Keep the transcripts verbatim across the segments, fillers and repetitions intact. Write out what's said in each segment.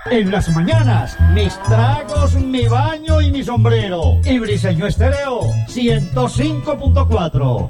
En las mañanas, mis tragos, mi baño y mi sombrero. Y Briseño Estéreo, ciento cinco punto cuatro.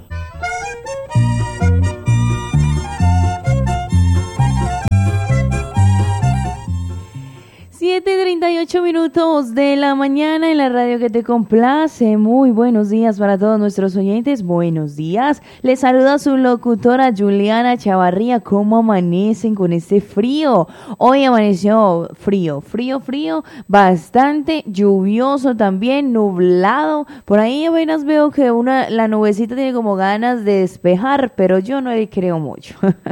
siete treinta y ocho minutos de la mañana en la radio que te complace. Muy buenos días para todos nuestros oyentes. Buenos días. Les saluda su locutora Juliana Chavarría. ¿Cómo amanecen con este frío? Hoy amaneció frío, frío, frío, bastante lluvioso también, nublado. Por ahí apenas veo que una, la nubecita tiene como ganas de despejar, pero yo no le creo mucho.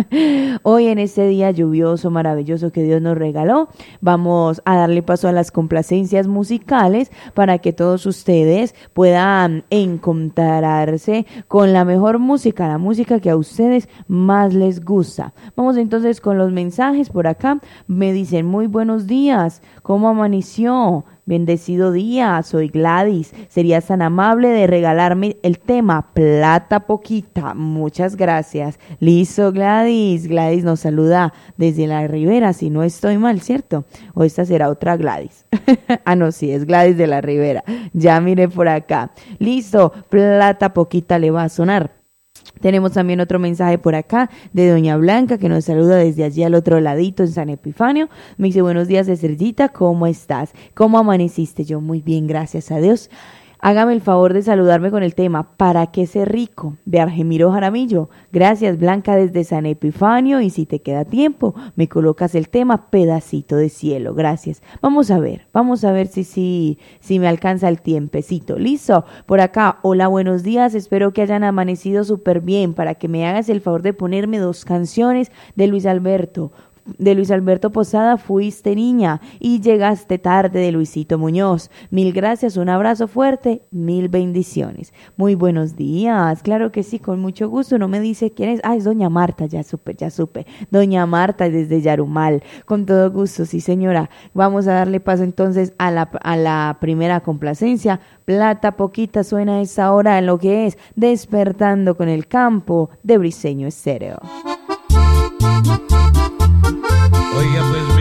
Hoy en este día lluvioso, maravilloso que Dios nos regaló, vamos a darle paso a las complacencias musicales para que todos ustedes puedan encontrarse con la mejor música, la música que a ustedes más les gusta. Vamos entonces con los mensajes por acá. Me dicen, muy buenos días, ¿cómo amaneció? Bendecido día, soy Gladys. ¿Serías tan amable de regalarme el tema Plata Poquita? Muchas gracias. Listo, Gladys. Gladys nos saluda desde la Ribera, si no estoy mal, ¿cierto? O esta será otra Gladys. Ah, no, sí, es Gladys de la Ribera. Ya miré por acá. Listo, Plata Poquita le va a sonar. Tenemos también otro mensaje por acá de Doña Blanca que nos saluda desde allí al otro ladito en San Epifanio. Me dice, buenos días, Estrellita, ¿cómo estás? ¿Cómo amaneciste? Yo muy bien, gracias a Dios. Hágame el favor de saludarme con el tema ¿Para qué ser rico? De Argemiro Jaramillo. Gracias, Blanca, desde San Epifanio. Y si te queda tiempo, me colocas el tema Pedacito de Cielo. Gracias. Vamos a ver, vamos a ver si, si, si me alcanza el tiempecito. ¿Listo? Por acá, hola, buenos días. Espero que hayan amanecido súper bien. Para que me hagas el favor de ponerme dos canciones de Luis Alberto. De Luis Alberto Posada, Fuiste Niña, y Llegaste Tarde, de Luisito Muñoz. Mil gracias, un abrazo fuerte, mil bendiciones. Muy buenos días, claro que sí, con mucho gusto. No me dice quién es. Ah, es doña Marta, ya supe, ya supe. Doña Marta desde Yarumal, con todo gusto, sí señora. Vamos a darle paso entonces a la, a la primera complacencia. Plata Poquita suena a esa hora en lo que es Despertando con el Campo, de Briseño Estéreo. Oiga, pues